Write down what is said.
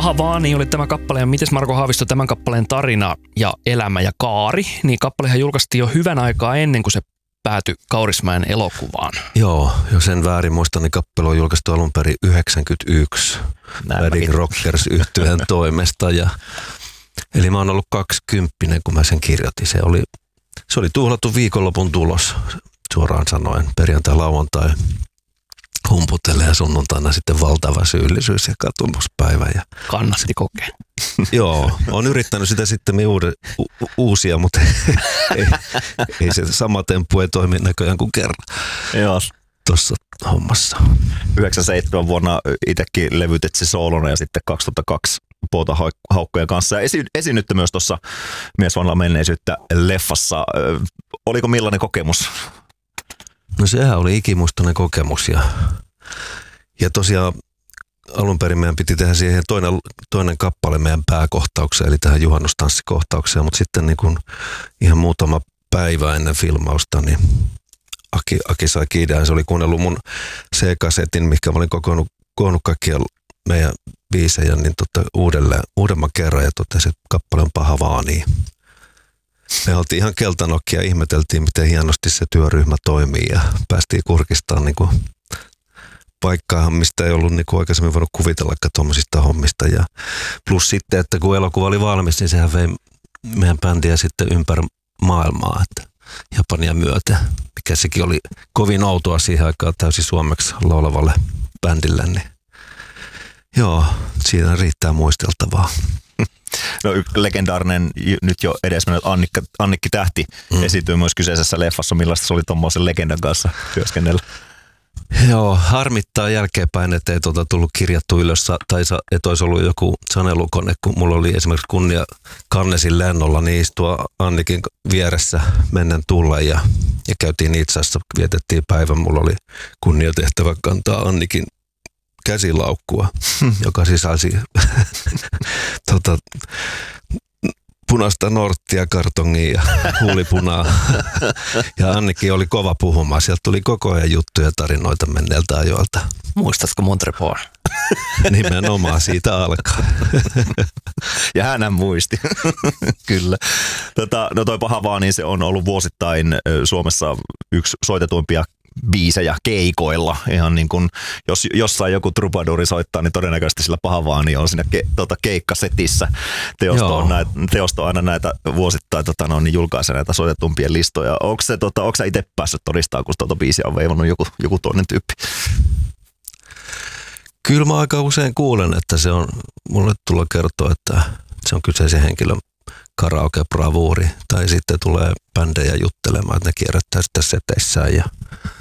Paha vaani oli tämä kappale, ja mites Marko Haavisto tämän kappaleen tarina ja elämä ja kaari, niin kappalehan julkaistiin jo hyvän aikaa ennen kuin se päätyi Kaurismäen elokuvaan. Joo, jos en väärin muista, niin kappale on julkaistu alun perin 91 Wedding Rockers -yhtyeen toimesta. Eli mä oon ollut 20, kun mä sen kirjoitin. Se oli tuhlattu viikonlopun tulos, suoraan sanoen, perjantai-lauantai humputelle ja sunnuntaina sitten valtava syyllisyys ja katumuspäivä. Kannatti kokea. Joo, olen yrittänyt sitä sitten uusia, mutta ei se sama temppu ei toimi näköjään kuin kerran. Joo. Tuossa hommassa. 97 vuonna itsekin levytit se soolona ja sitten 2002 Pouta-haukkojen kanssa. Ja esiinnytte myös tuossa Mies vanhaa menneisyyttä -leffassa. Oliko millainen kokemus? No sehän oli ikimuistoinen kokemus ja tosiaan alun perin meidän piti tehdä siihen toinen kappale meidän pääkohtaukseen, eli tähän juhannustanssikohtaukseen, mutta sitten niin kun ihan muutama päivä ennen filmausta, niin Aki sai idean. Se oli kuunnellut mun C-kasetin, mikä mä olin koonnut kaikkia meidän biisejä niin uudemman kerran ja totesi, että kappale on paha vaani. Me oltiin ihan keltanokkia ja ihmeteltiin, miten hienosti se työryhmä toimii ja päästiin kurkistamaan niin kuin paikkaahan, mistä ei ollut niin kuin aikaisemmin voinut kuvitellakaan tuommoisista hommista. Ja plus sitten, että kun elokuva oli valmis, niin sehän vei meidän bändiä sitten ympäri maailmaa, että Japania myöten, mikä sekin oli kovin outoa siihen aikaan täysin suomeksi laulavalle bändille. Niin joo, siinä riittää muisteltavaa. No legendaarinen, nyt jo edesmennyt Annikki Tähti esiintyy myös kyseisessä leffassa. Millaista se oli tuommoisen legendan kanssa työskennellä? Joo, harmittaa jälkeenpäin, että ei tullut kirjattu ylös, tai että olisi ollut joku sanelukone, kun mulla oli esimerkiksi kunnia Cannesin lennolla, niin istua Annikin vieressä mennen tulla ja käytiin itse asiassa, vietettiin päivän, mulla oli kunnia tehtävä kantaa Annikin käsilaukkua, joka sisälsi punaista norttia, kartongia ja huulipunaa. Ja Annikin oli kova puhumaan. Sieltä tuli koko ajan juttuja, tarinoita menneiltä ajoilta. Muistatko Montrepoa? Nimenomaan siitä alkaa. Ja hänhän muisti. Kyllä. No toi Paha vaan, niin se on ollut vuosittain Suomessa yksi soitetuimpia biisejä keikoilla. Ihan niin kuin, jos jossain joku trubaduri soittaa, niin todennäköisesti sillä Paha vaan niin on siinä keikkasetissä. Teosto on aina näitä vuosittain niin julkaisee näitä soitetumpien listoja. Onko sä itse päässyt todistamaan, kun tuota biisiä on veivannut joku toinen tyyppi? Kyllä mä aika usein kuulen, että se on, mulle tulee kertoa, että se on kyseisen henkilön karaoke-bravuuri. Tai sitten tulee bändejä juttelemaan, että ne kierrättää sitä seteissään ja